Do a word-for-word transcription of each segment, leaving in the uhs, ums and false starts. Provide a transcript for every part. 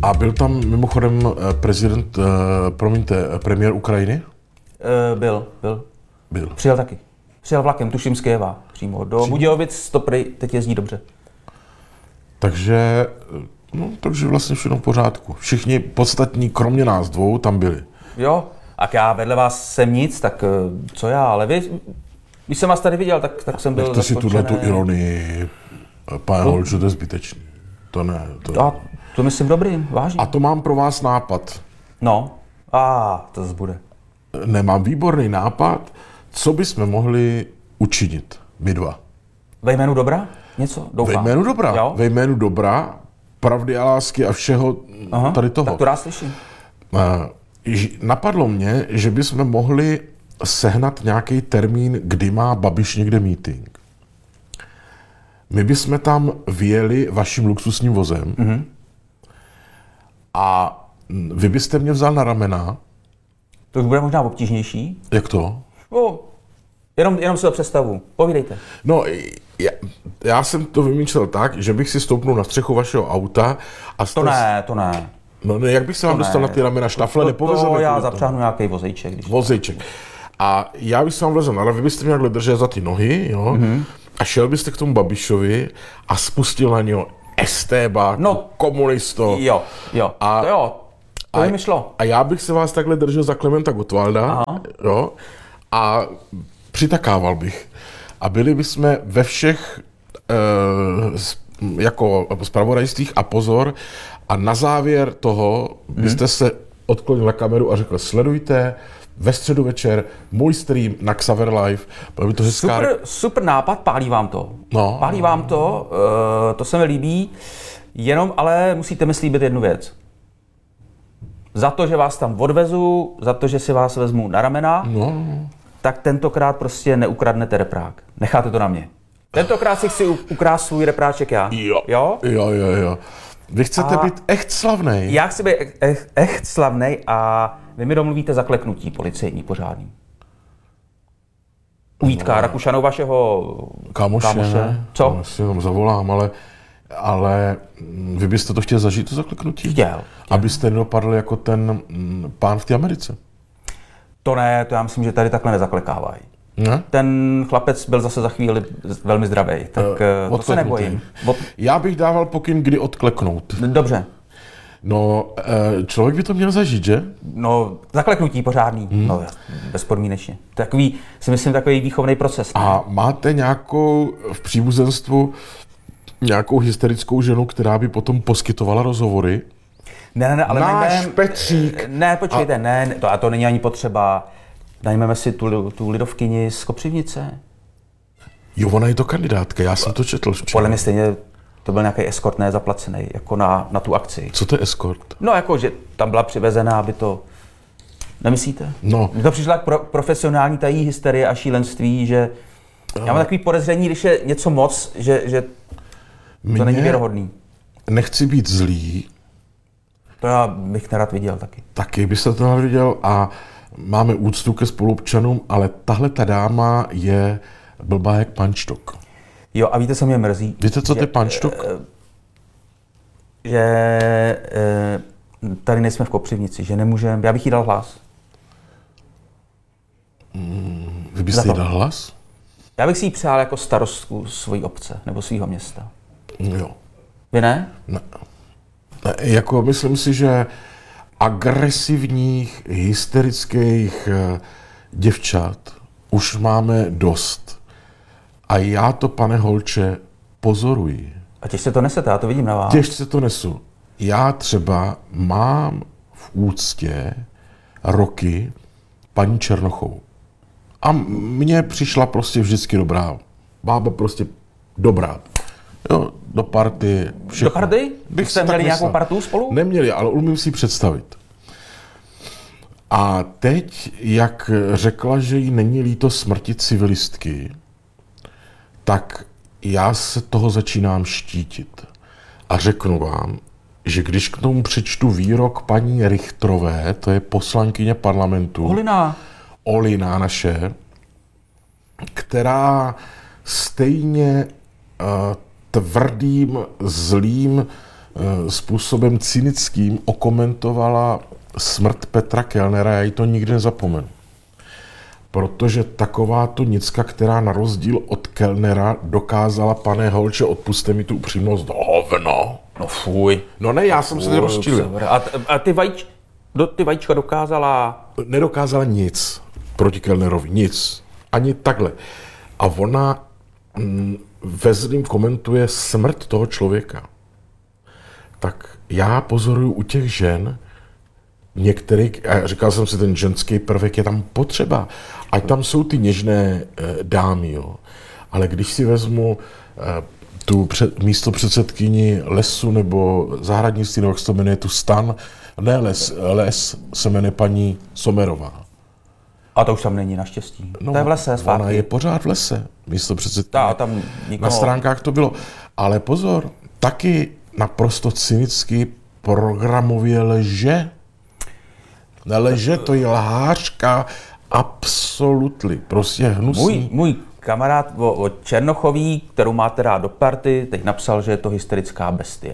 A byl tam mimochodem prezident, promiňte, premiér Ukrajiny? Uh, byl, byl. Byl. Přijel taky. Přijel vlakem, tuším z Kyjeva přímo. Do Budějovic to prej, teď jezdí dobře. Takže, no, takže vlastně všechno v pořádku. Všichni podstatní, kromě nás dvou, tam byli. Jo, a já vedle vás jsem nic, tak co já, ale vy, když jsem vás tady viděl, tak, tak jsem byl Nechte si zaskočený. tuhle tu ironii, pane No. Holčo, to je zbytečný. To ne. To... A to myslím dobrý, vážně. A to mám pro vás nápad. No, a to zase bude. Nemám výborný nápad, co bychom mohli učinit, my dva. Ve jménu dobra? Něco? Doufám. Ve jménu dobra, Jo? ve jménu dobra, pravdy a lásky a všeho Aha, tady toho. tak to rád slyším. Napadlo mě, že bychom mohli sehnat nějaký termín, kdy má Babiš někde meeting. My bychom tam vyjeli vaším luxusním vozem mm-hmm. a vy byste mě vzal na ramena. To už bude možná obtížnější. Jak to? O, jenom, jenom si to představu. Povídejte. No, já, já jsem to vymýšlel tak, že bych si stoupnul na střechu vašeho auta a... To ne, to ne. No ne, jak bych se vám To dostal ne. na ty ramena štafle, To, nepovezeme. to já to. zapřáhnu nějaký vozejček. Když Vozejček. A já bych se vám vlezl, ale vy byste mě takhle držel za ty nohy, jo, mm-hmm. a šel byste k tomu Babišovi a spustil na něho estébák, No. komunisto. Jo, jo, A- to jo, to by mi šlo. A já bych se vás takhle držel za Klementa Gottwalda, jo, a přitakával bych. A byli bychom ve všech e, jako zpravodajstvích a pozor, a na závěr toho byste se odklonil na kameru a řekl, sledujte ve středu večer můj stream na Xaver Live. Bylo by to hezká... Super, super nápad, pálí vám to. No. Pálí vám to, uh, to se mi líbí, jenom ale musíte mi slíbit jednu věc. Za to, že vás tam odvezu, za to, že si vás vezmu na ramena, No, tak tentokrát prostě neukradnete reprák. Necháte to na mě. Tentokrát si chci u- ukrást svůj repráček já. jo. Jo? Jo, jo, jo. Vy chcete A- být echt slavnej. Já chci být echt, echt slavnej a vy mi domluvíte zakleknutí policejní pořádný. U Vítka no. Rakušanou, vašeho Kámoše, kámoše. ne? Co? No, si jenom zavolám, ale, ale mm, vy byste to chtěli zažít, to zakleknutí? Chtěl. Abyste nedopadli jako ten mm, pán v té Americe. To ne, to já myslím, že tady takhle nezaklekávají. Ne? Ten chlapec byl zase za chvíli velmi zdravý, tak uh, to se odkleknutý. nebojím. Od... Já bych dával pokyn, kdy odkleknout. Dobře, No, eh, člověk by to měl zažít, že? no zakleknutí pořádný, hmm. no bezpodmínečně. Takový, si myslím, takový výchovný proces. Ne? A máte nějakou v příbuzenstvu nějakou hysterickou ženu, která by potom poskytovala rozhovory? Ne, ne, ne, ale Náš najmeme- Petřík. Ne, počkejte, a... ne, ne, to, a to není ani potřeba. Najmeme si tu, tu lidovkyni z Kopřivnice. Jo, ona je to kandidátka, já jsem to četl včera. Podle mě stejně to byl nějaký eskort nezaplacený, jako na, na tu akci. Co to je eskort? No, jako, že tam byla přivezená, aby to... Nemyslíte? No. Mně to přišla jako pro, profesionální tají hysterie a šílenství, že... Já mám takový podezření, když je něco moc, že, že to Mně není věrohodný. Nechci být zlý, To já bych nerad viděl taky. taky byste to neviděl a máme úctu ke spoluobčanům, ale tahle ta dáma je blbá jak pančtok. Jo, a víte, co mě mrzí? Víte, co to Že- je pančtok? Že eh, tady nejsme v Kopřivnici, že nemůžeme... Já bych jí dal hlas. Vy byste za jí to. dal hlas? Já bych si ji přál jako starostku svojí obce nebo svého města. Jo. Vy ne? Ne. Ne, jako myslím si, že agresivních, hysterických eh, děvčat už máme dost. A já to, pane Holče, pozoruji. A těžce to nesete, já to vidím na vás. Těžce to nesu. Já třeba mám v úctě roky paní Černochovou. A mně přišla prostě vždycky dobrá. Bába prostě dobrá. Jo, do party, všechno. Do party? Bych Jste si tak měli nějakou myslel. partu spolu? Neměli, ale umím si představit. A teď, jak řekla, že jí není líto smrti civilistky, tak já se toho začínám štítit. A řeknu vám, že když k tomu přečtu výrok paní Richterové, to je poslankyně parlamentu, Holina. Olina naše, která stejně uh, tvrdým, zlým způsobem cynickým okomentovala smrt Petra Kellnera, já jí to nikdy nezapomenu. Protože takováto nicka, která na rozdíl od Kellnera dokázala, pane Holče, odpuste mi tu upřímnost, hovno. No fuj. No ne, já jsem se rozčilil. A, a ty, vajíč, do, ty vajíčka dokázala? Nedokázala nic proti Kellnerovi, nic. Ani takhle. A ona mm, ve zlým komentuje smrt toho člověka. Tak já pozoruju u těch žen, některých, a říkal jsem si, ten ženský prvek je tam potřeba. Ať tam jsou ty něžné e, dámy, jo. Ale když si vezmu e, tu před, místo předsedkyni Lesu nebo zahradnictví, nebo jak se to jmenuje, tu stan, ne Les, Les se jmenuje paní Sommerová. A to už tam není naštěstí. No, to je v lese, zpátky. Ona je pořád v lese, místo předsedkyně. Ta, tam nikoho... Na stránkách to bylo. Ale pozor, taky naprosto cynicky programově lže. Neleže, to je lhářka, absolutely, prostě hnusný. Můj, můj kamarád o, o Černochový, kterou máte rád do party, teď napsal, že je to hysterická bestie.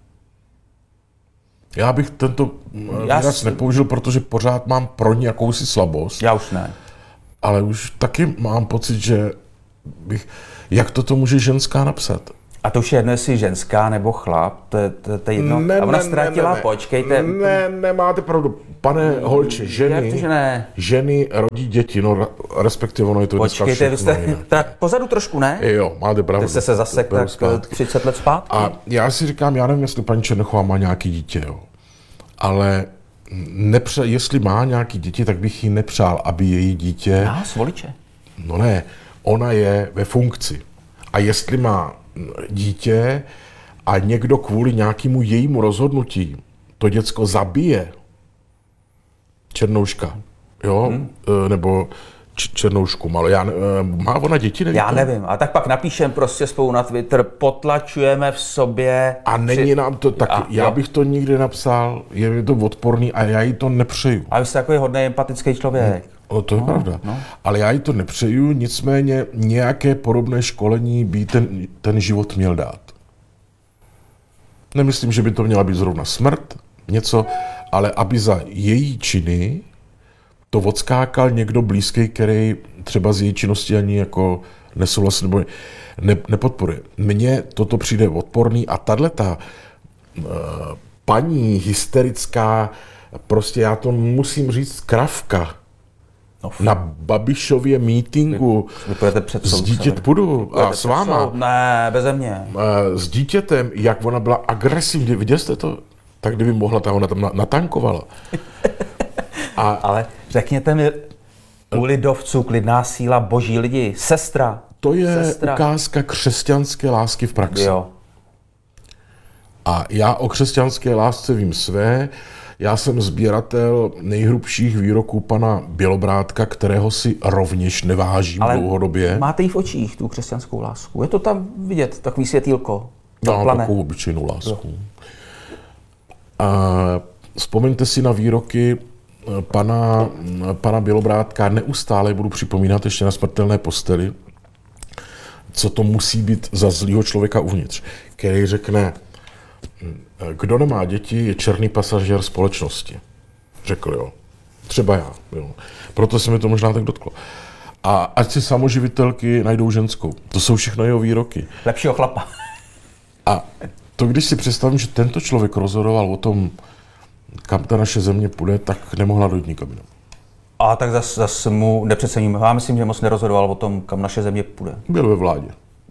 Já bych tento výraz Já nepoužil, protože pořád mám pro ní jakousi slabost. Já už ne. Ale už taky mám pocit, že bych, jak toto může ženská napsat? A to už je jedno, jestli ženská nebo chlap, to je, to, to je jedno. Ne, a ona ne, ztratila, ne, ne. počkejte. Ne, nemáte pravdu. Pane Holče, ženy, Jak to, že ne? ženy rodí děti, no respektive ono je to dneska Počkejte, vy všechno. jste tak pozadu trošku, ne? Jo, máte pravdu. Ty jste se zasek tak třicet let zpátky. A já si říkám, já nevím, jestli paní Černochová má nějaký dítě, jo. Ale nepře, jestli má nějaký děti, tak bych jí nepřál, aby její dítě... Nás, voliče. No ne, ona je ve funkci. A jestli má dítě a někdo kvůli nějakému jejímu rozhodnutí to děcko zabije, Černouška, jo, hmm. nebo č- Černoušku, malo, já, má ona děti, nevím? Já nevím, a tak pak napíšem prostě spolu na Twitter, potlačujeme v sobě... A není při... nám to taky, a, já jo. bych to nikdy napsal, je mi to odporný a já jí to nepřeju. A vy jste takový hodný empatický člověk. O, to je no, pravda, no. Ale já jí to nepřeju, nicméně nějaké podobné školení by ten, ten život měl dát. Nemyslím, že by to měla být zrovna smrt, něco, ale aby za její činy to odskákal někdo blízký, který třeba z její činnosti ani jako nesouhlasí nebo ne, nepodporuje. Mně toto přijde odporný a tahleta uh, paní hysterická, prostě já to musím říct, kravka, no, na Babišově mítinku s dítět půjdu a s váma. Ne, beze mě. Uh, s dítětem, jak ona byla agresivní, viděli jste to? Tak kdyby mohla, ta ona tam natankovala. A, ale řekněte mi, u lidovců klidná síla, boží lidi, sestra. To je sestra. Ukázka křesťanské lásky v praxi. Jo. A já o křesťanské lásce vím své. Já jsem sběratel nejhrubších výroků pana Bělobrátka, kterého si rovněž nevážím ale dlouhodobě. Máte jí v očích, tu křesťanskou lásku. Je to tam vidět, takový světýlko. No, takovou obyčejnou lásku. Jo. A vzpomeňte si na výroky pana, pana Bělobrátka, neustále budu připomínat ještě na smrtelné posteli, co to musí být za zlýho člověka uvnitř, který řekne, kdo nemá děti, je černý pasažér společnosti. Řekl, jo. Třeba já. Jo. Proto se mi to možná tak dotklo. A ať si samoživitelky najdou ženskou. To jsou všechno jeho výroky. Lepšího chlapa. A to, když si představím, že tento člověk rozhodoval o tom, kam ta naše země půjde, tak nemohla dojít nikam jinam. A tak zase zas mu nepřecením. Já myslím, že moc nerozhodoval o tom, kam naše země půjde. Byl ve vládě.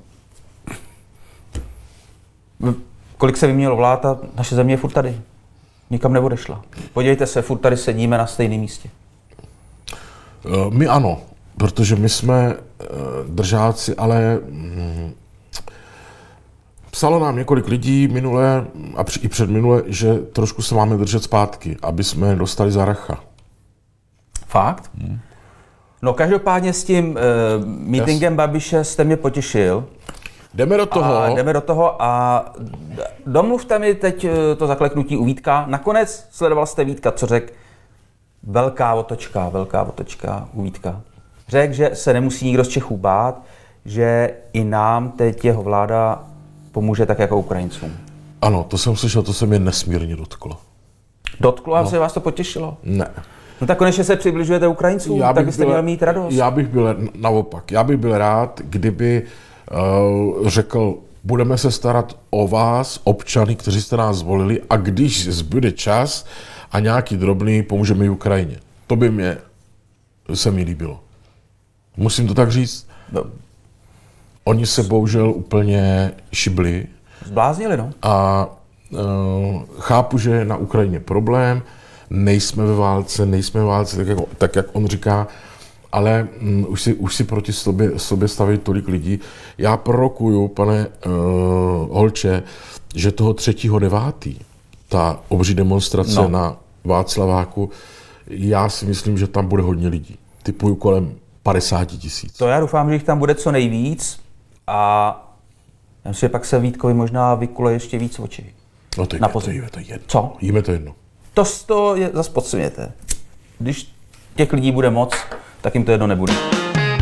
Kolik se vyměnilo vlád a naše země je furt tady. Nikam neodešla. Podívejte se, furt tady sedíme na stejném místě. My ano, protože my jsme držáci, ale psalo nám několik lidí minule a i předminule, že trošku se máme držet zpátky, aby jsme dostali za racha. Fakt? Hmm. No každopádně s tím uh, meetingem yes. Babiše jste mě potěšil. Jdeme do toho. A jdeme do toho a domluvte mi teď to zakleknutí u Vítka. Nakonec sledoval jste Vítka, co řekl? Velká otočka, velká otočka u Vítka. Řekl, že se nemusí nikdo z Čechů bát, že i nám teď jeho vláda pomůže tak jako Ukrajincům. Ano, to jsem slyšel, to se mě nesmírně dotklo. Dotklo a no. se vás to potěšilo? Ne. No tak konečně se přibližujete Ukrajincům, tak byste byl, měl mít radost. Já bych byl, naopak, já bych byl rád, kdyby uh, řekl, budeme se starat o vás, občany, kteří jste nás zvolili, a když zbyde čas a nějaký drobný, pomůžeme i Ukrajině. To by mě, se mi líbilo. Musím to tak říct. No. Oni se bohužel úplně šibli. Zbláznili, no. A uh, chápu, že je na Ukrajině problém, nejsme ve válce, nejsme ve válce, tak, jako, tak jak on říká, ale um, už, si, už si proti sobě, sobě staví tolik lidí. Já prorokuju, pane uh, Holče, že toho třetího devátý ta obří demonstrace no. na Václaváku, já si myslím, že tam bude hodně lidí. Typuju kolem padesát tisíc. To já doufám, že jich tam bude co nejvíc a já myslím, že pak se Vítkovi možná vykule ještě víc oči. No to jíme, to jíme to jedno. Co? Jíme to jedno. To, to je, zase podsuměte. Když těch lidí bude moc, tak jim to jedno nebude.